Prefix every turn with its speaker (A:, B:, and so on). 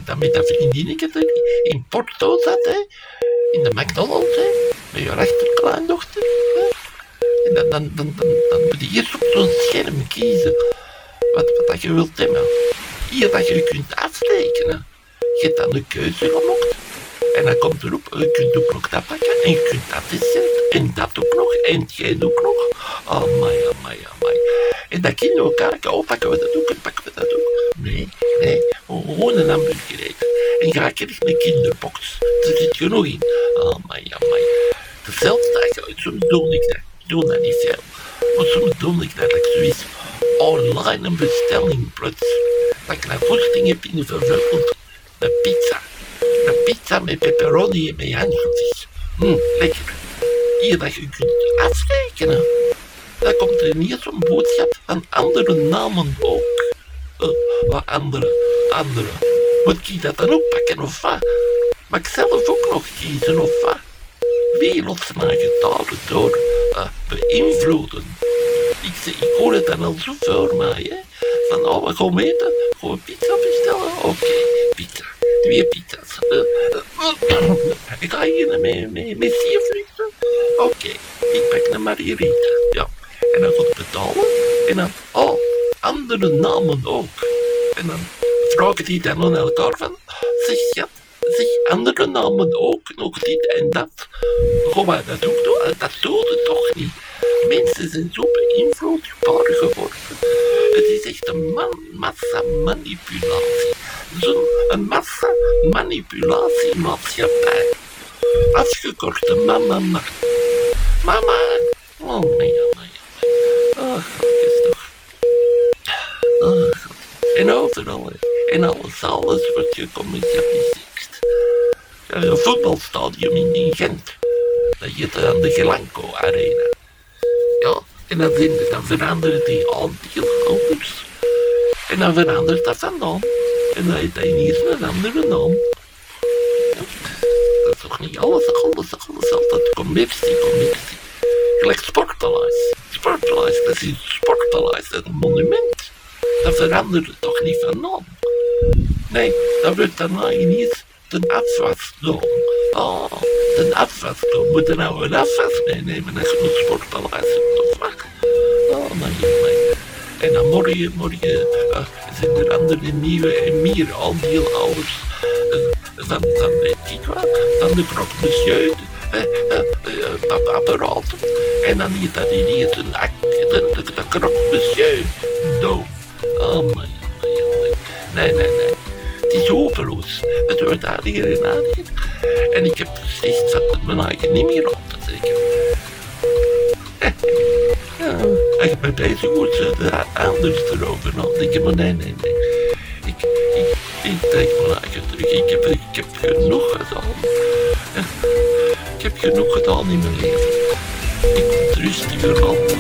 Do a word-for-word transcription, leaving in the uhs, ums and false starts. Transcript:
A: dan met dat vriendinnetje er in Porto zat, hè. In de McDonald's, hè. Met je rechterkleindochter, hè. En dan, dan, dan, dan, dan moet je eerst op zo'n scherm kiezen wat, wat dat je wilt hebben. Hier dat je kunt afrekenen. Je hebt dan een keuze gemaakt. En dan komt erop, je kunt ook nog dat pakken. En je kunt dat dessert. En dat ook nog. En jij ook nog. Amai, amai, amai. En dat kind elkaar, oh, pakken we dat ook en pakken we dat ook. Nee, nee, gewoon een hamburger eten. En ga krijg een kinderbox. Daar zit je nog in. Amai, amai. Hetzelfde dag, soms doe ik dat. Ik doe dat niet zelf. Maar soms doe ik dat, dat ik zoiets online een bestelling plots. Dat ik naar voorsting heb in vervuld. De pizza. De pizza met pepperoni en met anchovies. Hm, lekker. Hier dat je kunt afrekenen. Dan komt er niet zo'n boodschap van andere namen ook. Uh, wat andere, andere. Moet ik dat dan ook pakken of wat? Mag ik zelf ook nog kiezen of wat? Wereldsnaar getalen door uh, beïnvloeden. Ik, zeg, ik hoor het dan al zo voor mij, hè. Van, oh, we gaan eten. Gewoon pizza bestellen? Oké, okay, pizza. Twee pizza's. Uh, uh, ik ga hier met, met, met siervruchten. Oké, okay, ik pak een margarita. Ja. En dan gaat betalen. En dan, oh, andere namen ook. En dan vragen die dan aan elkaar van, zeg schat, zeg andere namen ook, nog dit en dat. Gaan wij dat ook doen? Dat doen we toch niet. Mensen zijn zo beïnvloedbaar geworden. Het is echt een man, massa manipulatie. Zo'n een massa manipulatiemaatschappij. Afgekorte mama. Mama. Oh nee, nee. Oh, is toch. Oh, God. En overal, en alles, alles wordt gecommercialiseerd. Een voetbalstadion in, in Gent. Dat heet aan de Gelanco Arena. Ja, en dan, zijn, dan veranderen die aandeelhouders. En dan verandert dat van naam. En dan heeft hij ineens een andere naam. Ja, dat is toch niet alles, alles, alles, altijd commercie, commercie. Gelijk Sportpaleis. Sportpaleis, dat is Sportpaleis, dat is een monument. Dat verandert toch niet van naam. Nee, dat wordt daarna ineens de afwasdom. Oh, de afwasdom. Moet er nou een afwas meenemen als je een Sportpaleis hebt of wat? Oh, nee, nee. En dan morgen, morgen uh, zijn er andere nieuwe en meer aandeelhouders uh, van, van weet ik wat, van de croque monsieur, uh, uh, uh, apparaten. En dan hier dat ineens een ak, de, de, de croque monsieur dood. Oh, my, my, my. Nee, nee, nee. Het is hopeloos. Het wordt aardiger en aardiger. En ik heb beslist dat het mijn eigen niet meer op te trekken. Ja, als je me bezig moet zetten, anders erover nadenken. Maar nee, nee, nee. Ik, ik, ik trek mijn eigen terug. Ik heb, ik heb genoeg gedaan. Ja, ik heb genoeg gedaan in mijn leven. Ik moet rustiger aan.